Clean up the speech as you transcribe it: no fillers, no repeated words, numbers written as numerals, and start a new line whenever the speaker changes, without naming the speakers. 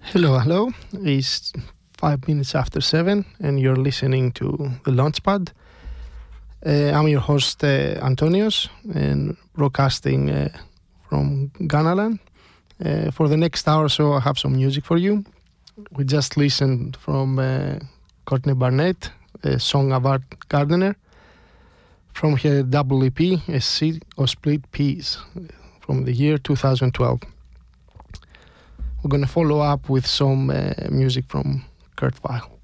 Hello, hello. It's 5 minutes after 7, and you're listening to the Launchpad. I'm your host, Antonios, and broadcasting from Ghanaland. For the next hour or so, I have some music for you. We just listened from Courtney Barnett, a song about Gardener, from her double EP, A Seed of Split Peas, from the year 2012. We're going to follow up with some music from Kurt Weill.